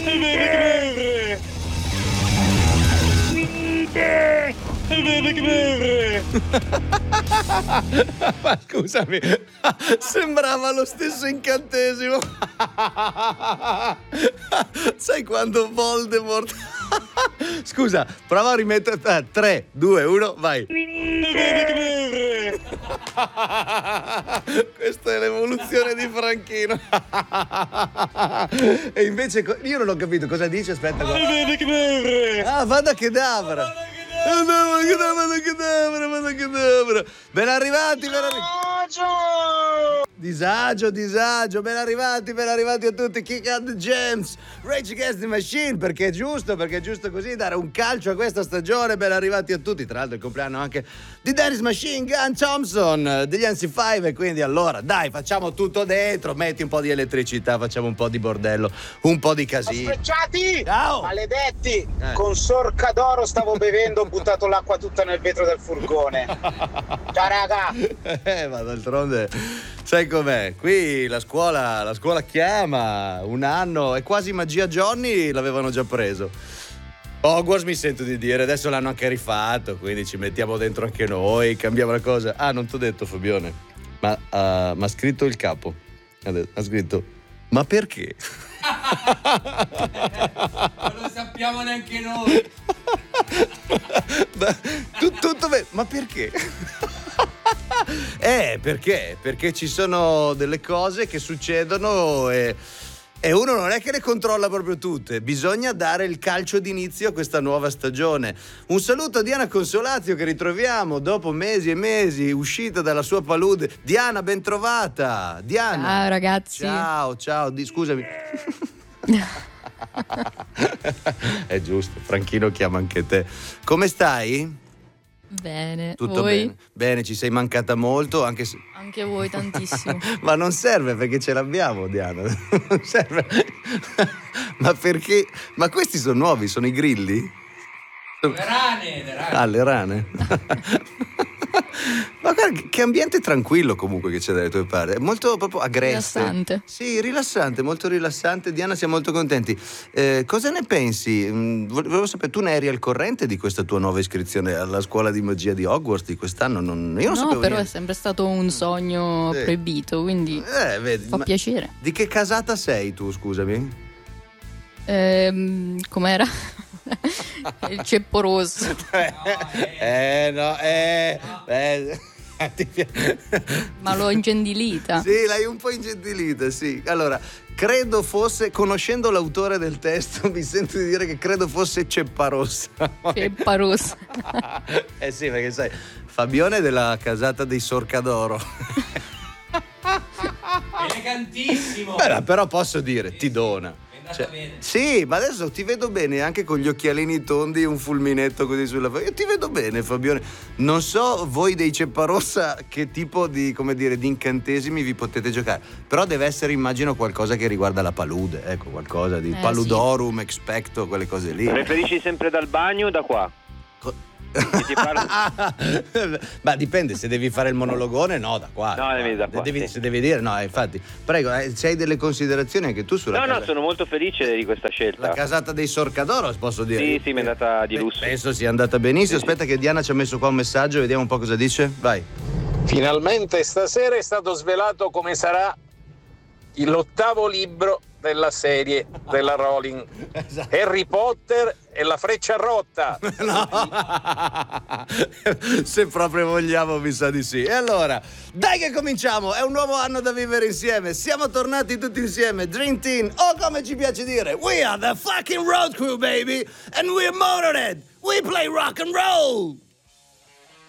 Ma scusami, sembrava lo stesso incantesimo. Sai quando Voldemort... Scusa, prova a rimettere. 3, 2, 1, vai. Questa è l'evoluzione di Franchino. E invece io non ho capito cosa dice. Aspetta. Ah, vada Kedavra. Ben arrivati. Disagio, ben arrivati a tutti. Kick out the gems, Rage Against the Machine, perché è giusto così dare un calcio a questa stagione. Ben arrivati a tutti, tra l'altro il compleanno anche di Dennis Machine Gun Thompson degli NC5, e quindi allora dai, facciamo tutto dentro, metti un po' di elettricità, facciamo un po' di bordello, un po' di casino. Sprecciati! Ciao! Maledetti! Con sorca d'oro stavo bevendo, ho buttato l'acqua tutta nel vetro del furgone. Ciao raga! Ma d'altronde sai com'è? Qui la scuola chiama, un anno, è quasi magia Johnny, l'avevano già preso. Hogwarts mi sento di dire, adesso l'hanno anche rifatto, quindi ci mettiamo dentro anche noi, cambiamo la cosa. Ah, non t'ho detto Fabione, ma ha scritto il capo, ha scritto, ma perché? Non lo sappiamo neanche noi. Tutto bene, ma perché? Perché ci sono delle cose che succedono e uno non è che le controlla proprio tutte, bisogna dare il calcio d'inizio a questa nuova stagione. Un saluto a Diana Consolazio, che ritroviamo dopo mesi e mesi uscita dalla sua palude. Diana, ben trovata. Diana. Ciao ragazzi. Ciao, scusami. È giusto, Franchino chiama anche te. Come stai? Bene. Tutto voi? bene? Bene, ci sei mancata molto, anche se... Anche voi tantissimo. Ma non serve, perché ce l'abbiamo, Diana. Non serve. Ma perché? Ma questi sono nuovi, sono i grilli? Le rane. Ah, le rane. Ma guarda, che ambiente tranquillo comunque che c'è dalle tue parti. È molto proprio agreste. Rilassante. Sì, rilassante, molto rilassante. Diana, siamo molto contenti. Cosa ne pensi? Volevo sapere, tu ne eri al corrente di questa tua nuova iscrizione alla scuola di magia di Hogwarts di quest'anno? Io non sapevo però niente. è sempre stato un sogno proibito, quindi vedi, fa piacere. Di che casata sei tu, scusami? Com'era? Il ceppo rosso. Ma l'ho ingentilita. Sì, l'hai un po' ingentilita, sì. Allora, credo fosse, conoscendo l'autore del testo, mi sento di dire che credo fosse Cepparossa. Cepparossa. Sì, perché sai, Fabione è della casata dei Sorcadoro. Elegantissimo. Però posso dire, ti dona. Bene. Sì, ma adesso ti vedo bene anche con gli occhialini tondi e un fulminetto così sulla faccia. Io ti vedo bene, Fabione. Non so voi dei Cepparossa che tipo di, come dire, di incantesimi vi potete giocare, però deve essere, immagino, qualcosa che riguarda la palude, ecco, qualcosa di Paludorum, sì. Expecto, quelle cose lì. Preferisci sempre dal bagno o da qua? Ma dipende, se devi fare il monologone, no, da qua. No, devi da qua. Sì. Se devi dire, no, infatti. Prego, se hai delle considerazioni anche tu sulla No, sono molto felice di questa scelta. La casata dei Sorcadoro, posso dire? Sì, mi è andata di lusso. Penso sia andata benissimo. Aspetta che Diana ci ha messo qua un messaggio, vediamo un po' cosa dice. Vai. Finalmente stasera è stato svelato come sarà l'8º libro della serie della Rowling. Esatto. Harry Potter e la freccia rotta. No. Se proprio vogliamo, mi sa di sì. E allora, dai che cominciamo. È un nuovo anno da vivere insieme. Siamo tornati tutti insieme. Dream Team, o come ci piace dire, we are the fucking road crew, baby. And we're Motorhead. We play rock and roll.